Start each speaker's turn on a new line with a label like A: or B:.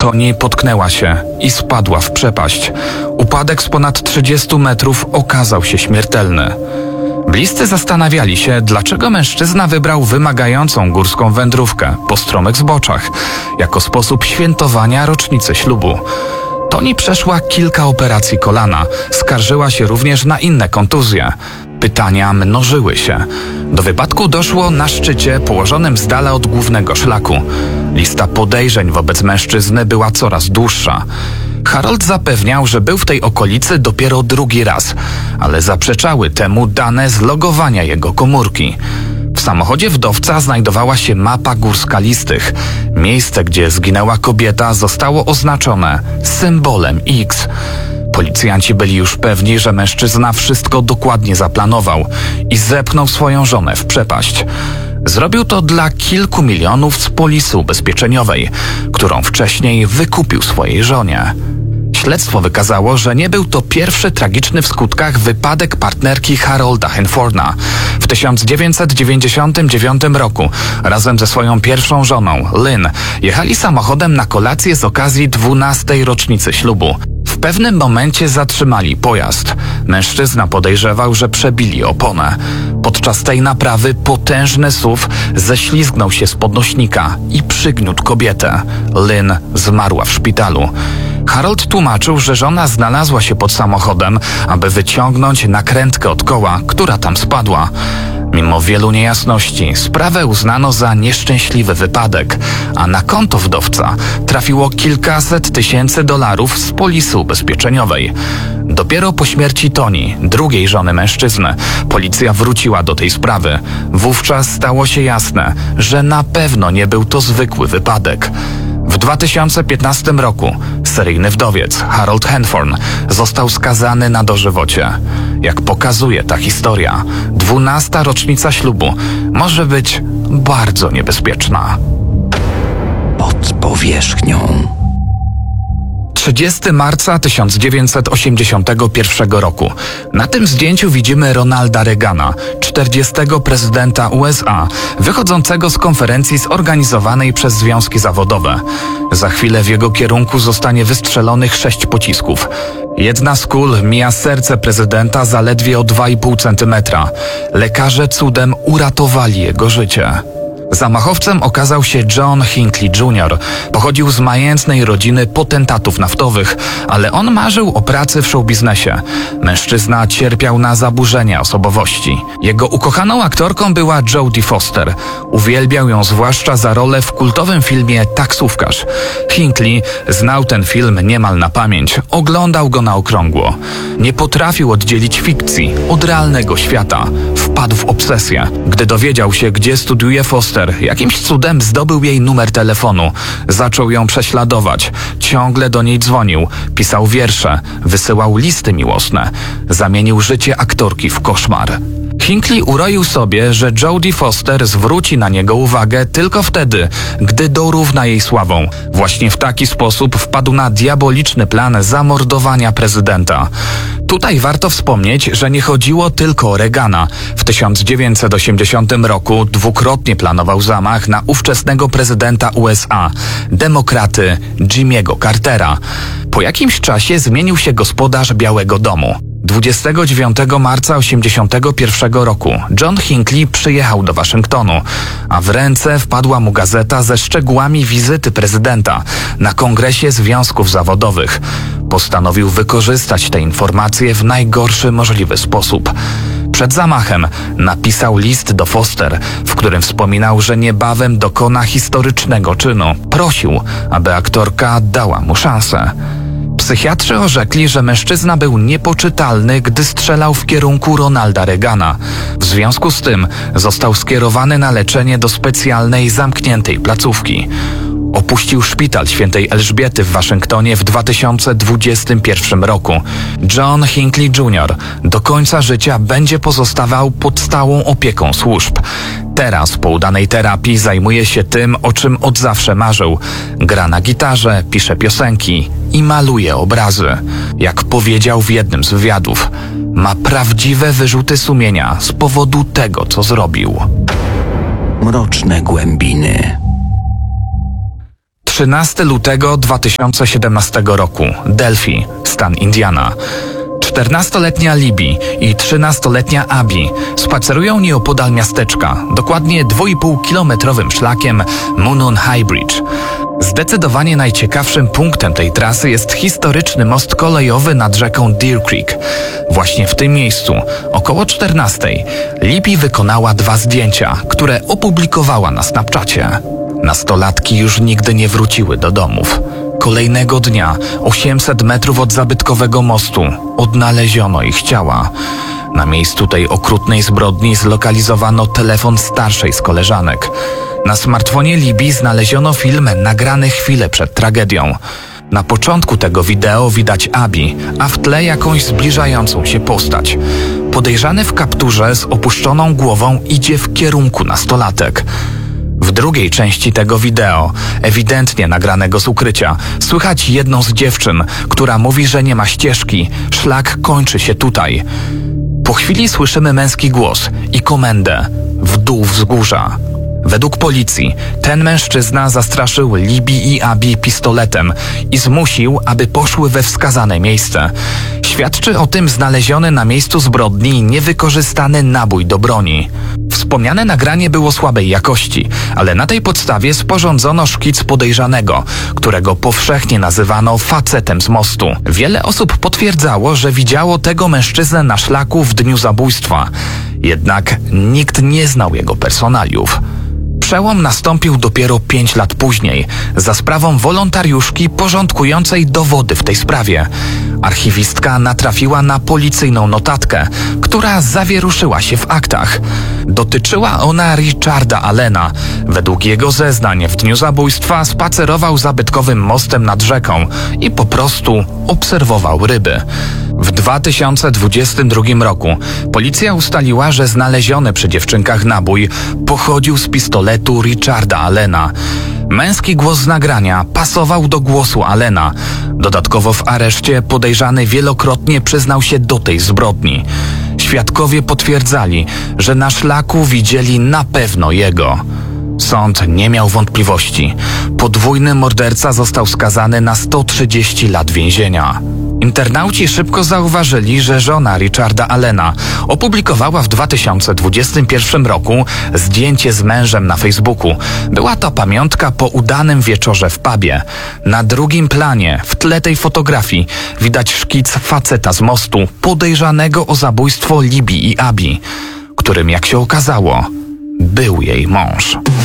A: Toni potknęła się i spadła w przepaść. Upadek z ponad 30 metrów okazał się śmiertelny. Bliscy zastanawiali się, dlaczego mężczyzna wybrał wymagającą górską wędrówkę po stromych zboczach jako sposób świętowania rocznicy ślubu. Toni przeszła kilka operacji kolana, skarżyła się również na inne kontuzje. Pytania mnożyły się. Do wypadku doszło na szczycie położonym z dala od głównego szlaku. Lista podejrzeń wobec mężczyzny była coraz dłuższa. Harold zapewniał, że był w tej okolicy dopiero drugi raz, ale zaprzeczały temu dane z logowania jego komórki. W samochodzie wdowca znajdowała się mapa gór skalistych. Miejsce, gdzie zginęła kobieta, zostało oznaczone symbolem X. Policjanci byli już pewni, że mężczyzna wszystko dokładnie zaplanował i zepchnął swoją żonę w przepaść. Zrobił to dla kilku milionów z polisy ubezpieczeniowej, którą wcześniej wykupił swojej żonie. Śledztwo wykazało, że nie był to pierwszy tragiczny w skutkach wypadek partnerki Harolda Hanforna. W 1999 roku razem ze swoją pierwszą żoną, Lynn, jechali samochodem na kolację z okazji 12. rocznicy ślubu. W pewnym momencie zatrzymali pojazd. Mężczyzna podejrzewał, że przebili oponę. Podczas tej naprawy potężny SUV ześlizgnął się z podnośnika i przygniótł kobietę. Lynn zmarła w szpitalu. Harold tłumaczył, że żona znalazła się pod samochodem, aby wyciągnąć nakrętkę od koła, która tam spadła. Mimo wielu niejasności, sprawę uznano za nieszczęśliwy wypadek, a na konto wdowca trafiło kilkaset tysięcy dolarów z polisy ubezpieczeniowej. Dopiero po śmierci Toni, drugiej żony mężczyzny, policja wróciła do tej sprawy. Wówczas stało się jasne, że na pewno nie był to zwykły wypadek. W 2015 roku seryjny wdowiec Harold Hanforn został skazany na dożywocie. Jak pokazuje ta historia, 12. rocznica ślubu może być bardzo niebezpieczna.
B: Pod powierzchnią.
A: 30 marca 1981 roku. Na tym zdjęciu widzimy Ronalda Reagana, 40. prezydenta USA, wychodzącego z konferencji zorganizowanej przez związki zawodowe. Za chwilę w jego kierunku zostanie wystrzelonych 6 pocisków. Jedna z kul mija serce prezydenta zaledwie o 2,5 centymetra. Lekarze cudem uratowali jego życie. Zamachowcem okazał się John Hinckley Jr. Pochodził z majętnej rodziny potentatów naftowych, ale on marzył o pracy w showbiznesie. Mężczyzna cierpiał na zaburzenia osobowości. Jego ukochaną aktorką była Jodie Foster. Uwielbiał ją zwłaszcza za rolę w kultowym filmie Taksówkarz. Hinckley znał ten film niemal na pamięć, oglądał go na okrągło. Nie potrafił oddzielić fikcji od realnego świata. Wpadł w obsesję. Gdy dowiedział się, gdzie studiuje Foster, jakimś cudem zdobył jej numer telefonu. Zaczął ją prześladować. Ciągle do niej dzwonił. Pisał wiersze. Wysyłał listy miłosne. Zamienił życie aktorki w koszmar. Hinckley uroił sobie, że Jodie Foster zwróci na niego uwagę tylko wtedy, gdy dorówna jej sławą. Właśnie w taki sposób wpadł na diaboliczny plan zamordowania prezydenta. Tutaj warto wspomnieć, że nie chodziło tylko o Reagana. W 1980 roku dwukrotnie planował zamach na ówczesnego prezydenta USA, demokraty Jimmy'ego Cartera. Po jakimś czasie zmienił się gospodarz Białego Domu. 29 marca 1981 roku John Hinckley przyjechał do Waszyngtonu, a w ręce wpadła mu gazeta ze szczegółami wizyty prezydenta na Kongresie Związków Zawodowych. Postanowił wykorzystać te informacje w najgorszy możliwy sposób. Przed zamachem napisał list do Foster, w którym wspominał, że niebawem dokona historycznego czynu. Prosił, aby aktorka dała mu szansę. Psychiatrzy orzekli, że mężczyzna był niepoczytalny, gdy strzelał w kierunku Ronalda Reagana. W związku z tym został skierowany na leczenie do specjalnej, zamkniętej placówki. Opuścił szpital Świętej Elżbiety w Waszyngtonie w 2021 roku. John Hinckley Jr. do końca życia będzie pozostawał pod stałą opieką służb. Teraz po udanej terapii zajmuje się tym, o czym od zawsze marzył. Gra na gitarze, pisze piosenki i maluje obrazy. Jak powiedział w jednym z wywiadów, ma prawdziwe wyrzuty sumienia z powodu tego, co zrobił.
B: Mroczne głębiny.
A: 13 lutego 2017 roku. Delphi, stan Indiana. 14-letnia Libby i 13-letnia Abby spacerują nieopodal miasteczka, dokładnie 2,5-kilometrowym szlakiem Monon High Bridge. Zdecydowanie najciekawszym punktem tej trasy jest historyczny most kolejowy nad rzeką Deer Creek. Właśnie w tym miejscu, około 14:00, Libby wykonała 2 zdjęcia, które opublikowała na Snapchacie. Nastolatki już nigdy nie wróciły do domów. Kolejnego dnia, 800 metrów od zabytkowego mostu, odnaleziono ich ciała. Na miejscu tej okrutnej zbrodni zlokalizowano telefon starszej z koleżanek. Na smartfonie Libby znaleziono film nagrany chwilę przed tragedią. Na początku tego wideo widać Abby, a w tle jakąś zbliżającą się postać. Podejrzany w kapturze z opuszczoną głową idzie w kierunku nastolatek. W drugiej części tego wideo, ewidentnie nagranego z ukrycia, słychać jedną z dziewczyn, która mówi, że nie ma ścieżki, szlak kończy się tutaj. Po chwili słyszymy męski głos i komendę: w dół wzgórza. Według policji ten mężczyzna zastraszył Libby i Abby pistoletem i zmusił, aby poszły we wskazane miejsce. Świadczy o tym znaleziony na miejscu zbrodni niewykorzystany nabój do broni. Wspomniane nagranie było słabej jakości, ale na tej podstawie sporządzono szkic podejrzanego, którego powszechnie nazywano facetem z mostu. Wiele osób potwierdzało, że widziało tego mężczyznę na szlaku w dniu zabójstwa. Jednak nikt nie znał jego personaliów. Przełom nastąpił dopiero 5 lat później, za sprawą wolontariuszki porządkującej dowody w tej sprawie. Archiwistka natrafiła na policyjną notatkę, która zawieruszyła się w aktach. Dotyczyła ona Richarda Allena. Według jego zeznań w dniu zabójstwa spacerował zabytkowym mostem nad rzeką i po prostu obserwował ryby. W 2022 roku policja ustaliła, że znaleziony przy dziewczynkach nabój pochodził z pistoletu Richarda Allena. Męski głos z nagrania pasował do głosu Allena. Dodatkowo w areszcie podejrzany wielokrotnie przyznał się do tej zbrodni. Świadkowie potwierdzali, że na szlaku widzieli na pewno jego. Sąd nie miał wątpliwości. Podwójny morderca został skazany na 130 lat więzienia. Internauci szybko zauważyli, że żona Richarda Allena opublikowała w 2021 roku zdjęcie z mężem na Facebooku. Była to pamiątka po udanym wieczorze w pubie. Na drugim planie, w tle tej fotografii, widać szkic faceta z mostu, podejrzanego o zabójstwo Libby i Abby, którym, jak się okazało, był jej mąż.